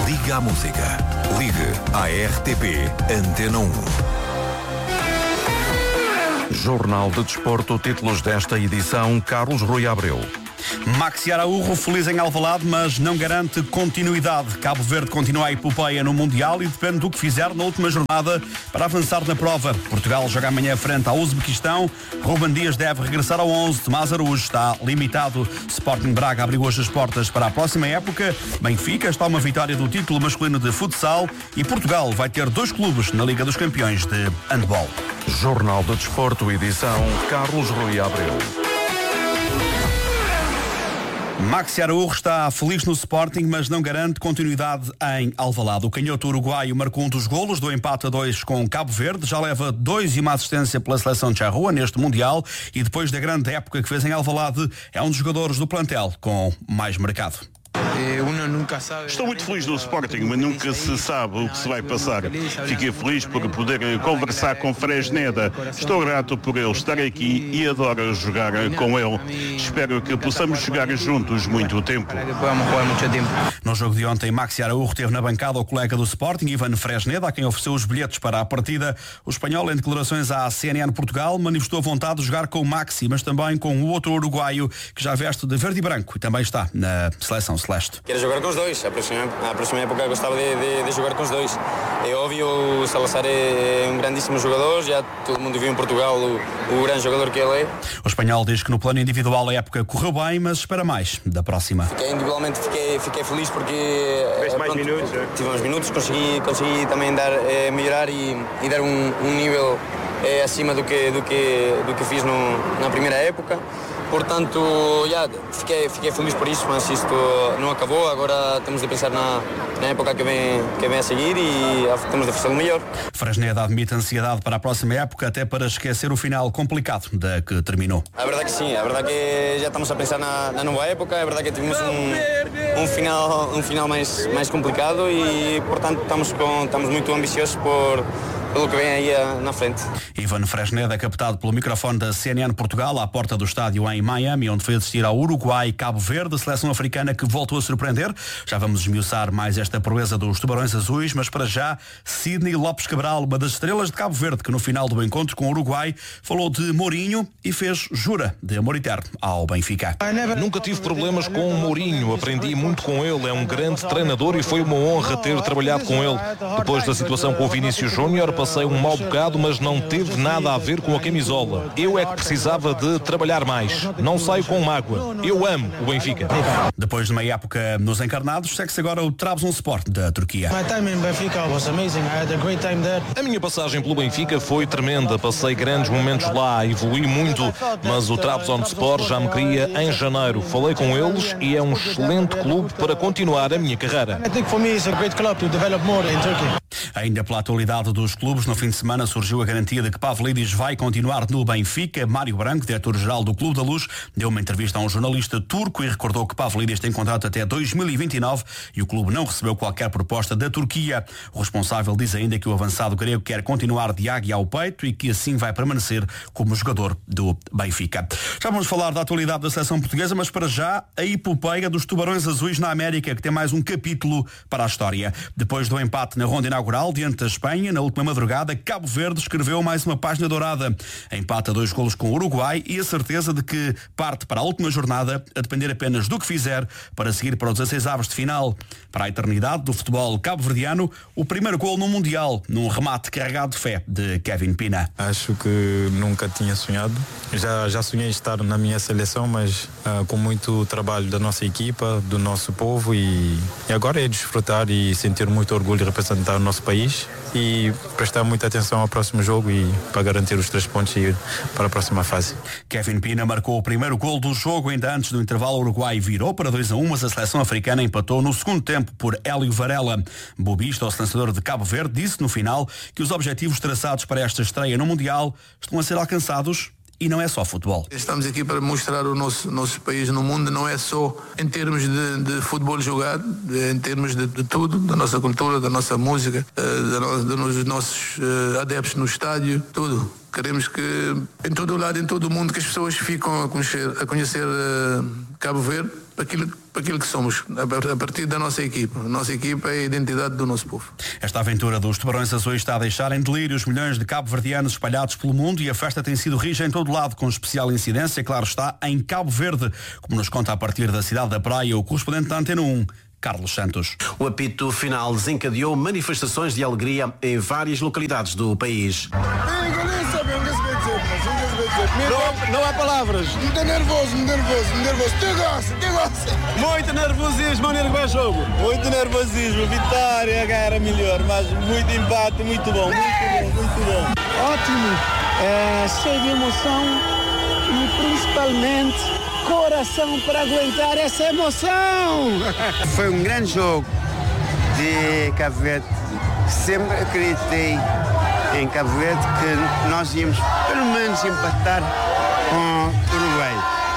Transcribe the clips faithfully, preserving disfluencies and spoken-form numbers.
Liga à música. Ligue à R T P Antena um. Jornal de Desporto, títulos desta edição, Carlos Rui Abreu. Maxi Araújo feliz em Alvalade, mas não garante continuidade. Cabo Verde continua a epopeia no Mundial e depende do que fizer na última jornada para avançar na prova. Portugal joga amanhã frente ao Uzbequistão. Ruben Dias deve regressar ao onze. Tomás Araújo está limitado. Sporting Braga abriu hoje as portas para a próxima época. Benfica está uma vitória do título masculino de futsal e Portugal vai ter dois clubes na Liga dos Campeões de handball. Jornal de Desporto, edição Carlos Rui Abreu. Maxi Araújo está feliz no Sporting, mas não garante continuidade em Alvalade. O canhoto uruguaio marcou um dos golos do empate a dois com Cabo Verde, já leva dois e uma assistência pela seleção de Charrua neste Mundial e depois da grande época que fez em Alvalade, é um dos jogadores do plantel com mais mercado. Estou muito feliz no Sporting, mas nunca se sabe o que se vai passar. Fiquei feliz por poder conversar com Fresneda. Estou grato por ele estar aqui e adoro jogar com ele. Espero que possamos jogar juntos muito tempo. No jogo de ontem, Maxi Araújo teve na bancada o colega do Sporting, Ivan Fresneda, a quem ofereceu os bilhetes para a partida. O espanhol, em declarações à C N N Portugal, manifestou a vontade de jogar com o Maxi, mas também com o outro uruguaio que já veste de verde e branco e também está na seleção celeste. Quero jogar com os dois, a próxima, a próxima época gostava de, de, de jogar com os dois. É óbvio, o Salazar é um grandíssimo jogador, já todo mundo viu em Portugal o, o grande jogador que ele é. O espanhol diz que no plano individual a época correu bem, mas espera mais da próxima. Fiquei, individualmente fiquei, fiquei feliz porque é, mais pronto, minutos, é? tive uns minutos, consegui, consegui também dar, é, melhorar e, e dar um, um nível é, acima do que, do que, do que fiz no, na primeira época. Portanto, já, fiquei, fiquei feliz por isso, mas isto não acabou. Agora temos de pensar na, na época que vem, que vem a seguir e temos de fazer o melhor. Fresneda admite ansiedade para a próxima época, até para esquecer o final complicado da que terminou. A verdade que sim, a verdade que já estamos a pensar na, na nova época, a verdade que tivemos um, um final, um final mais, mais complicado e, portanto, estamos, com, estamos muito ambiciosos por... pelo que vem aí na frente. Ivan Fresneda, captado pelo microfone da C N N Portugal, à porta do estádio em Miami, onde foi assistir ao Uruguai e Cabo Verde, a seleção africana que voltou a surpreender. Já vamos esmiuçar mais esta proeza dos Tubarões Azuis, mas para já, Sidney Lopes Cabral, uma das estrelas de Cabo Verde, que no final do encontro com o Uruguai falou de Mourinho e fez jura de amor eterno ao Benfica. Nunca tive problemas com o Mourinho, aprendi muito com ele, é um grande treinador e foi uma honra ter trabalhado com ele. Depois da situação com o Vinícius Júnior, passei um mau bocado, mas não teve nada a ver com a camisola. Eu é que precisava de trabalhar mais. Não saio com mágoa. Eu amo o Benfica. Depois de uma época nos encarnados, segue-se agora o Trabzonspor da Turquia. A minha passagem pelo Benfica foi tremenda. Passei grandes momentos lá, evolui muito, mas o Trabzonspor já me queria em janeiro. Falei com eles e é um excelente clube para continuar a minha carreira. Ainda pela atualidade dos clubes, no fim de semana surgiu a garantia de que Pavlidis vai continuar no Benfica. Mário Branco, diretor-geral do Clube da Luz, deu uma entrevista a um jornalista turco e recordou que Pavlidis tem contrato até dois mil e vinte e nove e o clube não recebeu qualquer proposta da Turquia. O responsável diz ainda que o avançado grego quer continuar de águia ao peito e que assim vai permanecer como jogador do Benfica. Já vamos falar da atualidade da seleção portuguesa, mas para já a epopeia dos Tubarões Azuis na América, que tem mais um capítulo para a história. Depois do empate na ronda inaugural diante da Espanha, na última madrugada, Cabo Verde escreveu mais uma página dourada. Empate a dois golos com o Uruguai e a certeza de que parte para a última jornada a depender apenas do que fizer para seguir para os dezasseis avos de final. Para a eternidade do futebol cabo-verdiano, o primeiro gol no Mundial, num remate carregado de fé de Kevin Pina. Acho que nunca tinha sonhado. Já, já sonhei estar na minha seleção, mas uh, com muito trabalho da nossa equipa, do nosso povo e, e agora é desfrutar e sentir muito orgulho de representar o nosso país e prestar muita atenção ao próximo jogo e para garantir os três pontos e ir para a próxima fase. Kevin Pina marcou o primeiro gol do jogo ainda antes do intervalo. O Uruguai virou para dois a um, mas a seleção africana empatou no segundo tempo por Hélio Varela. Bobista, o selecionador de Cabo Verde, disse no final que os objetivos traçados para esta estreia no Mundial estão a ser alcançados. E não é só futebol. Estamos aqui para mostrar o nosso, nosso país no mundo, não é só em termos de, de futebol jogado, de, em termos de, de tudo, da nossa cultura, da nossa música, uh, dos nossos uh, adeptos no estádio, tudo. Queremos que em todo o lado, em todo o mundo, que as pessoas ficam a conhecer, a conhecer uh, Cabo Verde, para, aquilo, para para aquilo que somos, a partir da nossa equipa. A nossa equipa é a identidade do nosso povo. Esta aventura dos Tubarões Azuis está a deixar em delírio os milhões de cabo-verdianos espalhados pelo mundo e a festa tem sido rija em todo lado, com especial incidência, claro está, em Cabo Verde, como nos conta a partir da cidade da Praia o correspondente da Antena um, Carlos Santos. O apito final desencadeou manifestações de alegria em várias localidades do país. Não, não há palavras. Muito nervoso, muito nervoso, muito nervoso. Te gosta, te gosta. Muito nervosismo, maneiro que vai jogo. Muito nervosismo. Vitória, era melhor, mas muito empate, muito bom, muito bom, muito bom. Ótimo, é, cheio de emoção e principalmente coração para aguentar essa emoção. Foi um grande jogo de Cabo Verde. Sempre acreditei em Cabo Verde que nós íamos pelo menos empatar com o Uruguai.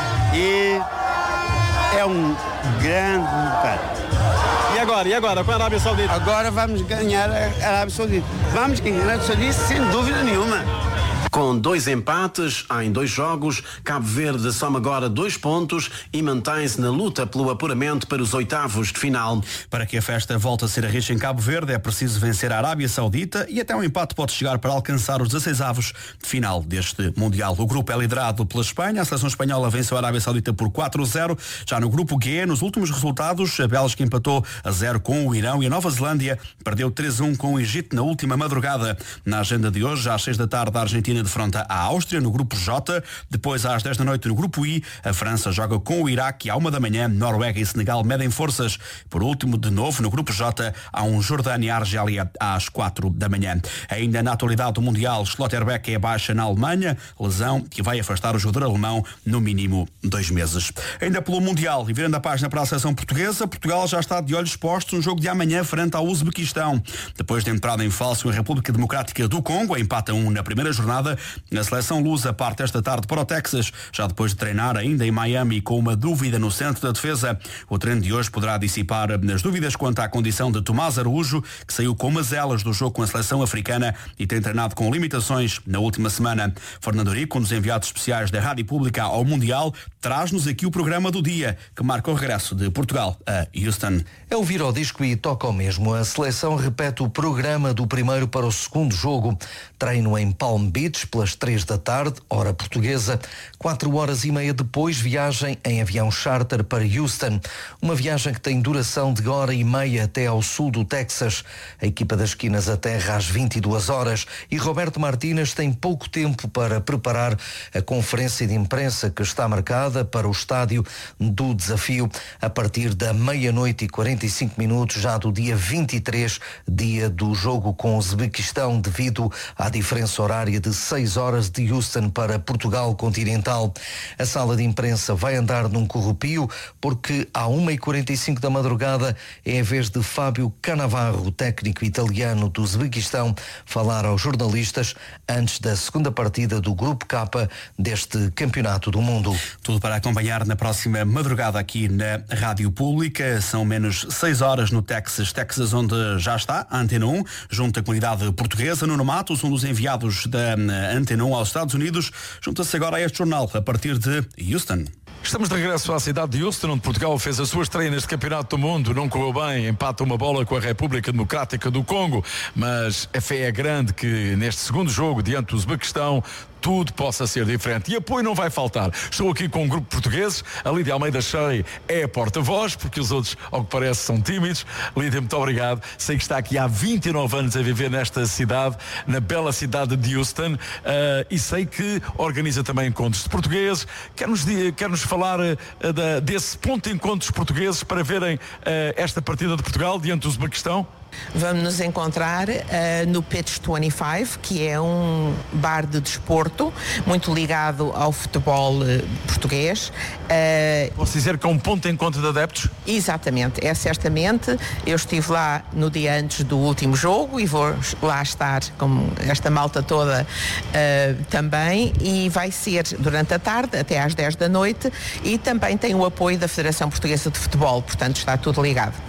E é um grande empate. E agora? E agora? Com a Arábia Saudita? Agora vamos ganhar a Arábia Saudita. Vamos ganhar a Arábia Saudita sem dúvida nenhuma. Com dois empates em dois jogos, Cabo Verde soma agora dois pontos e mantém-se na luta pelo apuramento para os oitavos de final. Para que a festa volte a ser a rixa em Cabo Verde é preciso vencer a Arábia Saudita e até um empate pode chegar para alcançar os dezesseis avos de final deste Mundial. O grupo é liderado pela Espanha, a seleção espanhola venceu a Arábia Saudita por quatro a zero. Já no grupo G, nos últimos resultados, a Bélgica empatou a zero com o Irão e a Nova Zelândia perdeu três a um com o Egito na última madrugada. Na agenda de hoje, às seis da tarde, a Argentina defronta a Áustria no grupo J, depois às dez da noite no grupo I, a França joga com o Iraque e à uma da manhã Noruega e Senegal medem forças. Por último, de novo no grupo J, há um Jordânia e Argélia às quatro da manhã. Ainda na atualidade do Mundial, Schlotterbeck é baixa na Alemanha, lesão que vai afastar o jogador alemão no mínimo dois meses. Ainda pelo Mundial, e virando a página para a seleção portuguesa, Portugal já está de olhos postos no jogo de amanhã frente ao Uzbequistão. Depois de entrada em falso em República Democrática do Congo, empate a um na primeira jornada, a seleção lusa parte esta tarde para o Texas, já depois de treinar ainda em Miami com uma dúvida no centro da defesa. O treino de hoje poderá dissipar as dúvidas quanto à condição de Tomás Araújo, que saiu com mazelas do jogo com a seleção africana e tem treinado com limitações na última semana. Fernando Rico, um dos enviados especiais da Rádio Pública ao Mundial, traz-nos aqui o programa do dia, que marca o regresso de Portugal a Houston. É ouvir ao disco e toca ao mesmo. A seleção repete o programa do primeiro para o segundo jogo. Treino em Palm Beach pelas três da tarde, hora portuguesa. Quatro horas e meia depois, viagem em avião charter para Houston. Uma viagem que tem duração de hora e meia até ao sul do Texas. A equipa das esquinas aterra às vinte e duas horas e Roberto Martínez tem pouco tempo para preparar a conferência de imprensa que está marcada para o estádio do desafio a partir da meia-noite e quarenta e cinco minutos, já do dia vinte e três, dia do jogo com o Uzbequistão, devido à diferença horária de seis horas de Houston para Portugal continental. A sala de imprensa vai andar num corrupio porque à uma e quarenta e cinco da madrugada é a vez de Fábio Cannavaro, técnico italiano do Uzbequistão, falar aos jornalistas antes da segunda partida do Grupo K deste Campeonato do Mundo. Tudo para acompanhar na próxima madrugada aqui na Rádio Pública. São menos seis horas no Texas, Texas onde já está a Antena um, junto à comunidade portuguesa. Nuno Matos, um dos enviados da Antena um aos Estados Unidos, junta-se agora a este jornal a partir de Houston. Estamos de regresso à cidade de Houston, onde Portugal fez a sua estreia neste Campeonato do Mundo. Não correu bem, empata uma bola com a República Democrática do Congo, mas a fé é grande que neste segundo jogo, diante do Uzbequistão, tudo possa ser diferente. E apoio não vai faltar. Estou aqui com um grupo português. A Lídia Almeida Shea é a porta-voz, porque os outros, ao que parece, são tímidos. Lídia, muito obrigado. Sei que está aqui há vinte e nove anos a viver nesta cidade, na bela cidade de Houston, uh, e sei que organiza também encontros de portugueses. Quer-nos, quer-nos falar uh, da, desse ponto de encontros portugueses para verem uh, esta partida de Portugal diante do Uzbequistão? Vamos nos encontrar uh, no Pitch vinte e cinco, que é um bar de desporto muito ligado ao futebol uh, português. Uh, Posso dizer que é um ponto de encontro de adeptos? Exatamente, é certamente. Eu estive lá no dia antes do último jogo e vou lá estar com esta malta toda uh, também, e vai ser durante a tarde até às dez da noite, e também tem o apoio da Federação Portuguesa de Futebol, portanto está tudo ligado.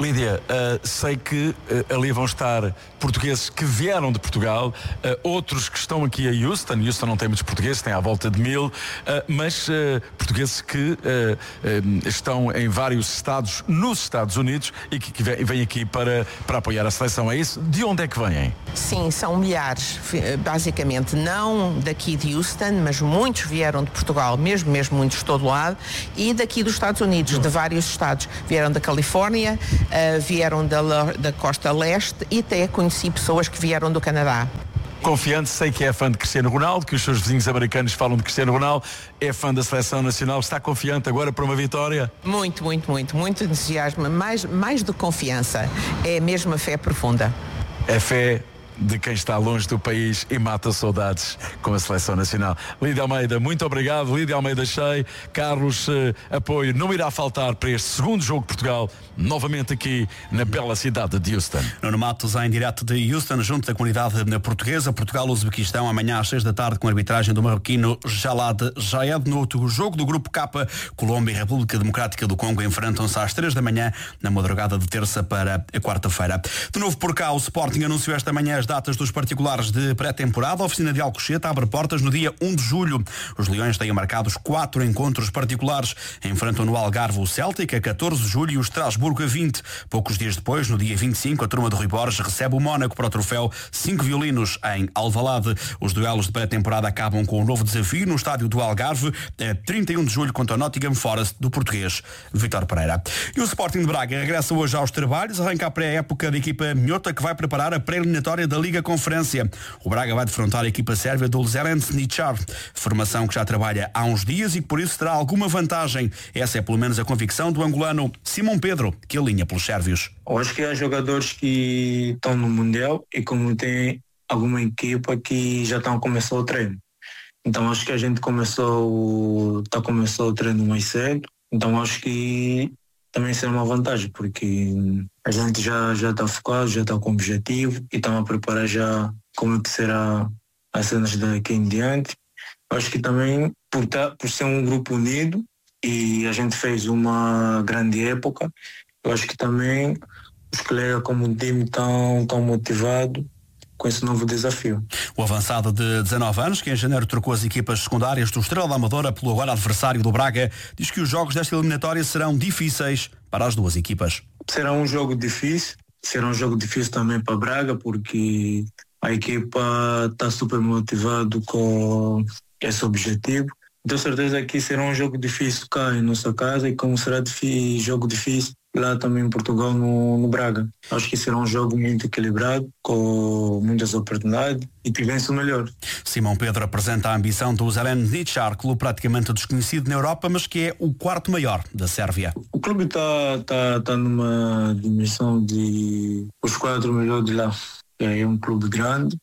Lídia, uh, sei que uh, ali vão estar portugueses que vieram de Portugal, uh, outros que estão aqui a Houston. Houston não tem muitos portugueses, tem à volta de mil, uh, mas uh, portugueses que uh, uh, estão em vários estados nos Estados Unidos e que, que vêm aqui para, para apoiar a seleção. É isso? De onde é que vêm? Sim, são milhares, basicamente não daqui de Houston, mas muitos vieram de Portugal, mesmo, mesmo muitos de todo lado, e daqui dos Estados Unidos, de vários estados. Vieram da Califórnia, uh, vieram da, da costa leste e até conheci pessoas que vieram do Canadá. Confiante, sei que é fã de Cristiano Ronaldo, que os seus vizinhos americanos falam de Cristiano Ronaldo, é fã da Seleção Nacional, está confiante agora para uma vitória? Muito, muito, muito, muito entusiasmo, mais, mais do que confiança, é mesmo a fé profunda. É fé de quem está longe do país e mata saudades com a Seleção Nacional. Lídia Almeida, muito obrigado. Lídia Almeida Cheio, Carlos, eh, apoio não irá faltar para este segundo jogo de Portugal, novamente aqui na bela cidade de Houston. Nuno Matos em direto de Houston, junto da comunidade portuguesa. Portugal-Uzbequistão, amanhã às seis da tarde, com a arbitragem do marroquino Jalad Jaed. No outro jogo do Grupo K, Colômbia e República Democrática do Congo enfrentam-se às três da manhã, na madrugada de terça para a quarta-feira. De novo por cá, o Sporting anunciou esta manhã as datas dos particulares de pré-temporada. A oficina de Alcochete abre portas no dia um de julho. Os Leões têm marcados quatro encontros particulares. Enfrentam no Algarve o Celtic a catorze de julho e o Estrasburgo a vinte. Poucos dias depois, no dia vinte e cinco, a turma de Rui Borges recebe o Mónaco para o troféu Cinco Violinos em Alvalade. Os duelos de pré-temporada acabam com um novo desafio no estádio do Algarve, a trinta e um de julho, contra o Nottingham Forest do português Vítor Pereira. E o Sporting de Braga regressa hoje aos trabalhos, arranca a pré-época da equipa minhota, que vai preparar a pré-eliminatória da Liga Conferência. O Braga vai defrontar a equipa sérvia do Zelenčničar, formação que já trabalha há uns dias e que por isso terá alguma vantagem. Essa é pelo menos a convicção do angolano Simão Pedro, que alinha pelos sérvios. Eu acho que há jogadores que estão no Mundial e como tem alguma equipa que já estão começou o treino. Então acho que a gente começou, tá, começou o treino mais cedo, então acho que também será uma vantagem, porque a gente já já está focado, já está com objetivo e estamos a preparar já como é que será as cenas daqui em diante. Acho que também por, tá, por ser um grupo unido e a gente fez uma grande época, eu acho que também os colegas como time estão tão motivados com esse novo desafio. O avançado de dezanove anos, que em janeiro trocou as equipas secundárias do Estrela da Amadora pelo agora adversário do Braga, diz que os jogos desta eliminatória serão difíceis para as duas equipas. Será um jogo difícil, será um jogo difícil também para Braga, porque a equipa está super motivada com esse objetivo. Tenho certeza que será um jogo difícil cá em nossa casa e como será difícil, jogo difícil lá também em Portugal, no, no Braga. Acho que será um jogo muito equilibrado, com muitas oportunidades e que vence o melhor. Simão Pedro apresenta a ambição do Zelenčničar, clube praticamente desconhecido na Europa, mas que é o quarto maior da Sérvia. O clube está tá, tá numa dimensão de os quatro melhores de lá. É um clube grande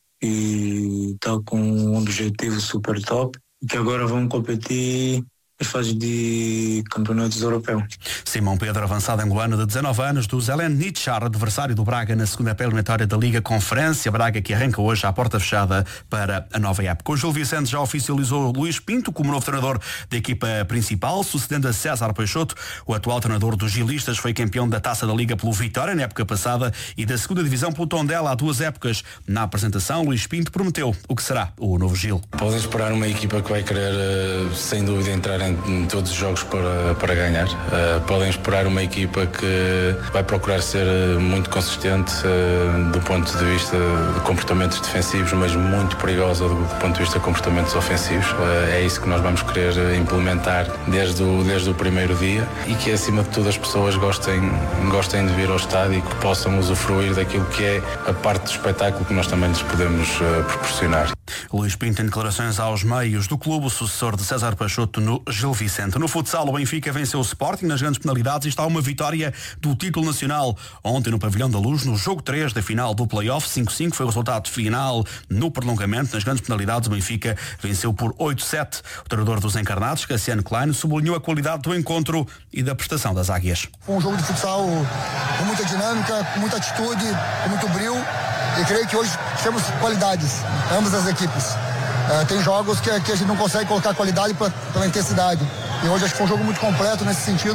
e está com um objetivo super top, que agora vão competir as fases de campeonatos europeus. Simão Pedro, avançado angolano de dezanove anos, do Zelenčničar, adversário do Braga na segunda pré-eliminatória da Liga Conferência. Braga que arranca hoje à porta fechada para a nova época. O Gil Vicente já oficializou Luís Pinto como novo treinador da equipa principal, sucedendo a César Peixoto. O atual treinador dos gilistas foi campeão da Taça da Liga pelo Vitória na época passada e da segunda divisão pelo Tondela há duas épocas. Na apresentação, Luís Pinto prometeu o que será o novo Gil. Podem esperar uma equipa que vai querer, sem dúvida, entrar em em todos os jogos para, para ganhar. Uh, podem esperar uma equipa que vai procurar ser muito consistente uh, do ponto de vista de comportamentos defensivos, mas muito perigosa do, do ponto de vista de comportamentos ofensivos. Uh, é isso que nós vamos querer implementar desde o, desde o primeiro dia e que, acima de tudo, as pessoas gostem, gostem de vir ao estádio e que possam usufruir daquilo que é a parte do espetáculo que nós também lhes podemos uh, proporcionar. Luís Pinto em declarações aos meios do clube, o sucessor de César Peixoto no Gil Vicente. No futsal, o Benfica venceu o Sporting nas grandes penalidades e está uma vitória do título nacional. Ontem no Pavilhão da Luz, no jogo três da final do play-off, cinco a cinco foi o resultado final. No prolongamento, nas grandes penalidades, o Benfica venceu por oito a sete. O treinador dos encarnados, Cassiano Klein, sublinhou a qualidade do encontro e da prestação das águias. Foi um jogo de futsal com muita dinâmica, com muita atitude, com muito brilho. E creio que hoje temos qualidades, ambas as equipes. Uh, tem jogos que, que a gente não consegue colocar qualidade pra, pela intensidade. E hoje acho que foi um jogo muito completo nesse sentido.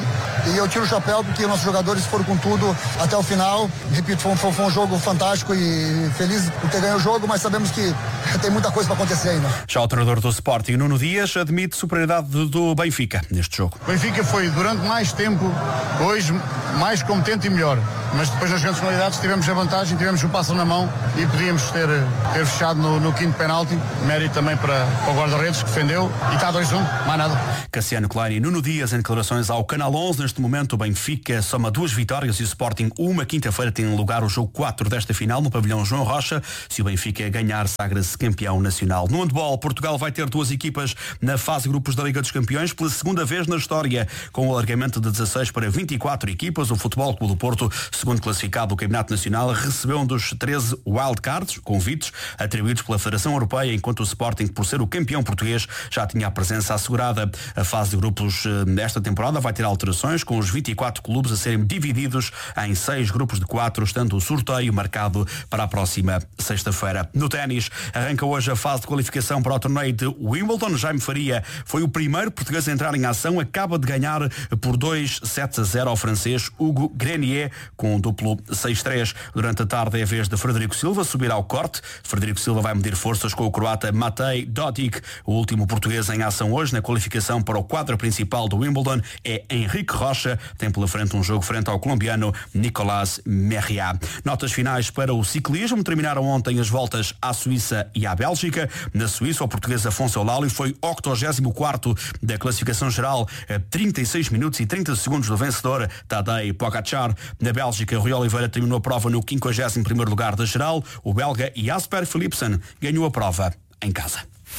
E eu tiro o chapéu porque nossos jogadores foram com tudo até o final. Repito, foi um, foi um jogo fantástico e feliz por ter ganho o jogo, mas sabemos que tem muita coisa para acontecer ainda. Já o treinador do Sporting, Nuno Dias, admite superioridade do Benfica neste jogo. O Benfica foi durante mais tempo, hoje, mais competente e melhor. Mas depois nas grandes qualidades tivemos a vantagem, tivemos o passo na mão e podíamos ter, ter fechado no, no quinto penalti. Mérito também para, para o guarda-redes que defendeu e está dois a um, mais nada. Cassiano Klein e Nuno Dias em declarações ao Canal onze. Neste momento o Benfica soma duas vitórias e o Sporting uma. Quinta-feira tem lugar o jogo quatro desta final no pavilhão João Rocha. Se o Benfica ganhar, sagra-se campeão nacional. No handball, Portugal vai ter duas equipas na fase grupos da Liga dos Campeões pela segunda vez na história, com o alargamento de dezasseis para vinte e quatro equipas. O Futebol Clube do Porto, segundo classificado do Campeonato Nacional, recebeu um dos treze wildcards, convites, atribuídos pela Federação Europeia, enquanto o Sporting, por ser o campeão português, já tinha a presença assegurada. A fase de grupos desta temporada vai ter alterações, com os vinte e quatro clubes a serem divididos em seis grupos de quatro, estando o sorteio marcado para a próxima sexta-feira. No ténis, arranca hoje a fase de qualificação para o torneio de Wimbledon. Jaime Faria foi o primeiro português a entrar em ação, acaba de ganhar por dois sets a zero ao francês Hugo Grenier, com um duplo seis três. Durante a tarde é a vez de Frederico Silva subir ao corte. Frederico Silva vai medir forças com o croata Matej Dodig. O último português em ação hoje na qualificação para o quadro principal do Wimbledon é Henrique Rocha. Tem pela frente um jogo frente ao colombiano Nicolás Merriá. Notas finais para o ciclismo. Terminaram ontem as voltas à Suíça e à Bélgica. Na Suíça, o português Afonso Eulauli foi octogésimo quarto da classificação geral, a trinta e seis minutos e trinta segundos do vencedor Tadej Pogacar. Na Bélgica, Rui Oliveira terminou a prova no quinquagésimo primeiro lugar da geral. O belga Jasper Philipsen ganhou a prova em casa.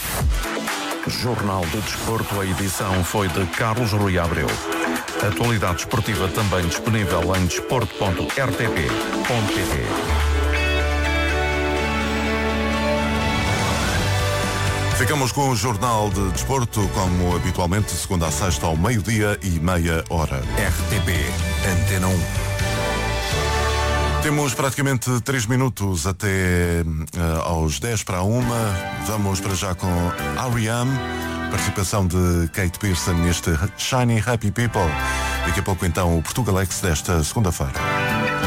Jornal do Desporto, a edição foi de Carlos Rui Abreu. Atualidade esportiva também disponível em desporto ponto r t p ponto p t. Ficamos com o Jornal de Desporto, como habitualmente, segunda a sexta ao meio-dia e meia hora. R T P, Antena um. Temos praticamente três minutos até uh, aos dez para uma. Vamos para já com R E M, participação de Kate Pearson neste Shiny Happy People. Daqui a pouco então o Portugalex desta segunda-feira.